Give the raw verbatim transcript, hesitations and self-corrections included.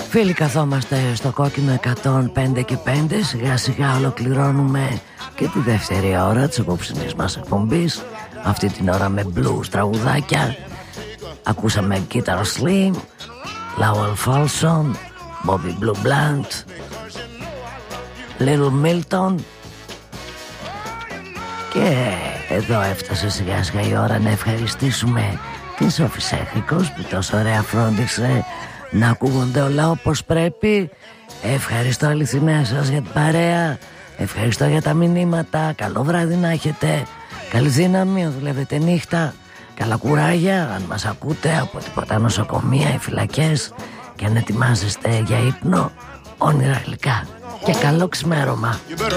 Φίλοι, καθόμαστε στο κόκκινο εκατόν πέντε και πέντε. Σιγά σιγά ολοκληρώνουμε και τη δεύτερη ώρα της απόψινής μας εκπομπής. Αυτή την ώρα με blues τραγουδάκια. Ακούσαμε Guitar Slim, Lowell Fulson, Bobby Blue Blunt, Little Milton. Και εδώ έφτασε σιγά σιγά η ώρα να ευχαριστήσουμε την Σόφη Σέχρικος που τόσο ωραία φρόντισε να ακούγονται όλα όπως πρέπει. Ευχαριστώ αληθινά σας για την παρέα. Ευχαριστώ για τα μηνύματα. Καλό βράδυ να έχετε. Καλή δύναμη, δουλεύετε νύχτα. Καλά κουράγια αν μας ακούτε από τίποτα νοσοκομεία ή φυλακές. Και αν ετοιμάζεστε για ύπνο, όνειρα γλυκά. Και καλό ξημέρωμα.